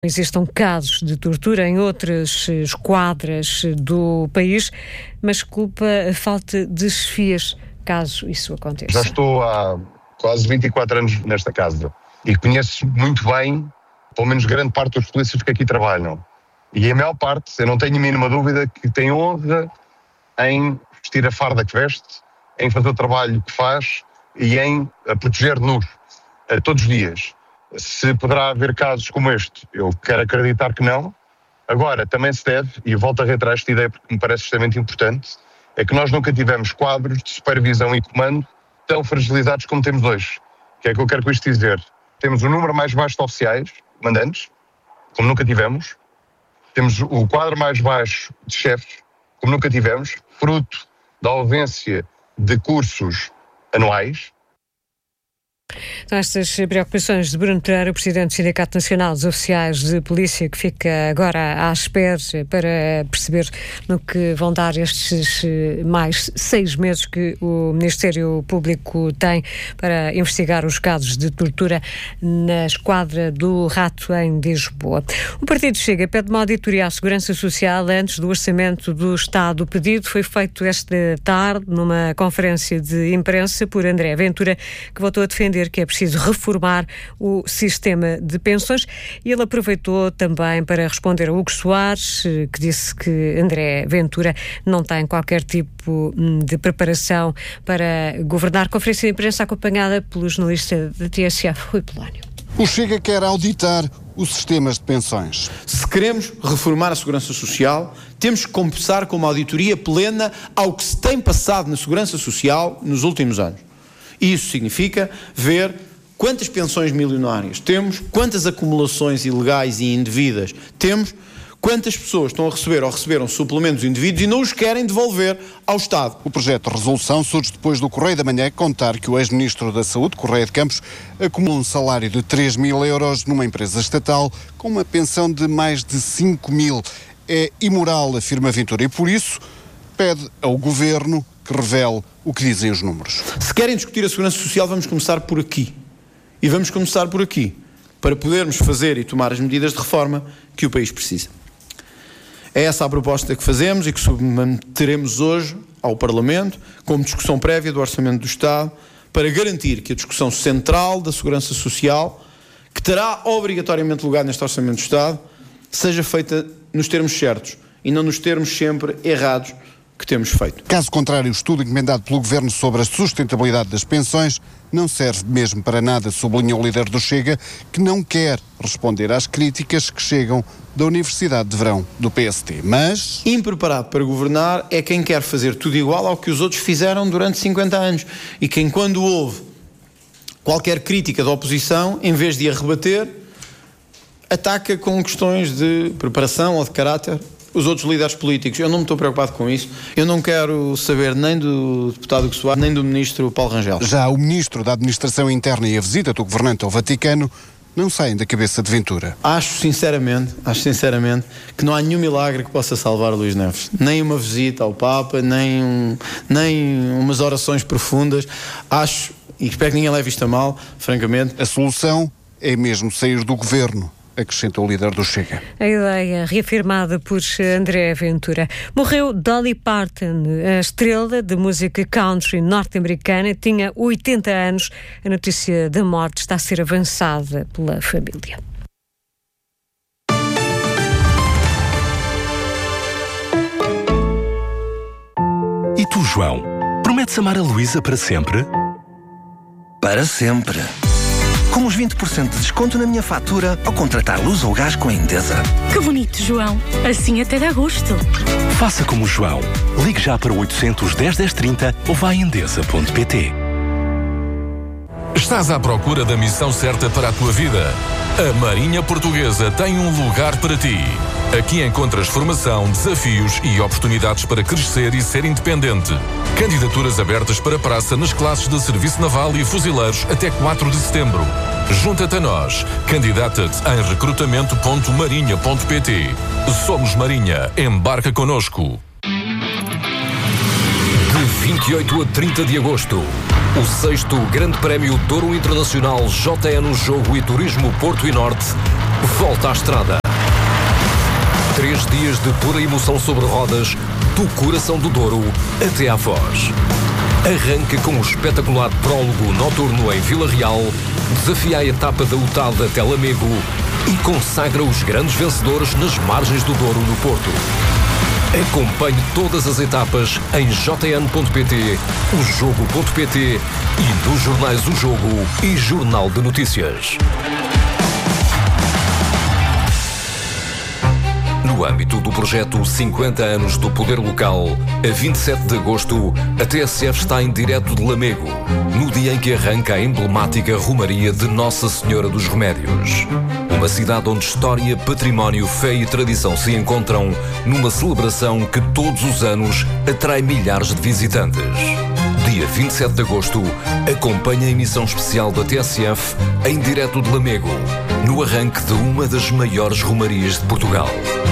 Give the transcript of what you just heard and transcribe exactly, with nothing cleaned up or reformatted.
Existam casos de tortura em outras esquadras do país, mas culpa a falta de chefias caso isso aconteça. Já estou há quase vinte e quatro anos nesta casa e conheço muito bem, pelo menos grande parte dos polícias que aqui trabalham. E a maior parte, eu não tenho a mínima dúvida, que tem honra em vestir a farda que veste, em fazer o trabalho que faz e em proteger-nos todos os dias. Se poderá haver casos como este, eu quero acreditar que não. Agora, também se deve, e volto a reiterar esta ideia porque me parece extremamente importante, é que nós nunca tivemos quadros de supervisão e comando tão fragilizados como temos hoje. O que é que eu quero com isto dizer? Temos o número mais baixo de oficiais, mandantes, como nunca tivemos. Temos o quadro mais baixo de chefes, como nunca tivemos, fruto da ausência de cursos anuais. São estas preocupações de Bruno Pereira, o Presidente do Sindicato Nacional dos Oficiais de Polícia, que fica agora à espera para perceber no que vão dar estes mais seis meses que o Ministério Público tem para investigar os casos de tortura na esquadra do Rato em Lisboa. O Partido Chega pede uma auditoria à Segurança Social antes do Orçamento do Estado. O pedido foi feito esta tarde numa conferência de imprensa por André Ventura, que voltou a defender que é preciso reformar o sistema de pensões, e ele aproveitou também para responder a Hugo Soares, que disse que André Ventura não tem qualquer tipo de preparação para governar. Conferência de imprensa acompanhada pelo jornalista da T S F, Rui Polónio. O Chega quer auditar os sistemas de pensões. Se queremos reformar a Segurança Social, temos que começar com uma auditoria plena ao que se tem passado na Segurança Social nos últimos anos. Isso significa ver quantas pensões milionárias temos, quantas acumulações ilegais e indevidas temos, quantas pessoas estão a receber ou receberam suplementos indevidos e não os querem devolver ao Estado. O projeto de resolução surge depois do Correio da Manhã contar que o ex-ministro da Saúde, Correia de Campos, acumula um salário de três mil euros numa empresa estatal com uma pensão de mais de cinco mil. É imoral, afirma Ventura, e por isso pede ao Governo que revele o que dizem os números. Se querem discutir a Segurança Social, vamos começar por aqui. E vamos começar por aqui, para podermos fazer e tomar as medidas de reforma que o país precisa. É essa a proposta que fazemos e que submeteremos hoje ao Parlamento, como discussão prévia do Orçamento do Estado, para garantir que a discussão central da Segurança Social, que terá obrigatoriamente lugar neste Orçamento do Estado, seja feita nos termos certos e não nos termos sempre errados que temos feito. Caso contrário, o estudo encomendado pelo Governo sobre a sustentabilidade das pensões não serve mesmo para nada, sublinha o líder do Chega, que não quer responder às críticas que chegam da Universidade de Verão do P S T. Mas impreparado para governar é quem quer fazer tudo igual ao que os outros fizeram durante cinquenta anos e quem, quando houve qualquer crítica da oposição, em vez de a rebater, ataca com questões de preparação ou de caráter os outros líderes políticos. Eu não me estou preocupado com isso. Eu não quero saber nem do deputado Hugo Soares, nem do ministro Paulo Rangel. Já o ministro da Administração Interna e a visita do governante ao Vaticano não saem da cabeça de Ventura. Acho sinceramente, acho sinceramente que não há nenhum milagre que possa salvar Luís Neves. Nem uma visita ao Papa, nem, um, nem umas orações profundas. Acho, e espero que ninguém leve isto a mal, francamente. A solução é mesmo sair do governo, acrescentou o líder do Chega. A ideia reafirmada por André Ventura. Morreu Dolly Parton, a estrela de música country norte-americana, tinha oitenta anos. A notícia da morte está a ser avançada pela família. E tu, João? Prometes amar a Luísa para sempre? Para sempre. Com os vinte por cento de desconto na minha fatura ao contratar luz ou gás com a Endesa. Que bonito, João. Assim até dá gosto. Faça como o João. Ligue já para o oitocentos, dez, dez, trinta ou vá a endesa ponto pt. Estás à procura da missão certa para a tua vida? A Marinha Portuguesa tem um lugar para ti. Aqui encontras formação, desafios e oportunidades para crescer e ser independente. Candidaturas abertas para praça nas classes de Serviço Naval e Fuzileiros até quatro de setembro. Junta-te a nós. Candidata-te em recrutamento ponto marinha ponto pt. Somos Marinha. Embarca connosco. De vinte e oito a trinta de agosto, o sexto Grande Prémio Douro Internacional J N Jogo e Turismo Porto e Norte volta à estrada. Três dias de pura emoção sobre rodas, do coração do Douro até à Foz. Arranca com o espetacular prólogo noturno em Vila Real, desafia a etapa da U T A D até Lamego e consagra os grandes vencedores nas margens do Douro no Porto. Acompanhe todas as etapas em j n ponto p t, o jogo ponto p t e nos jornais O Jogo e Jornal de Notícias. No âmbito do projeto cinquenta anos do Poder Local, a vinte e sete de agosto, a T S F está em direto de Lamego, no dia em que arranca a emblemática Romaria de Nossa Senhora dos Remédios. Uma cidade onde história, património, fé e tradição se encontram numa celebração que todos os anos atrai milhares de visitantes. Dia vinte e sete de agosto, acompanha a emissão especial da T S F em direto de Lamego, no arranque de uma das maiores romarias de Portugal.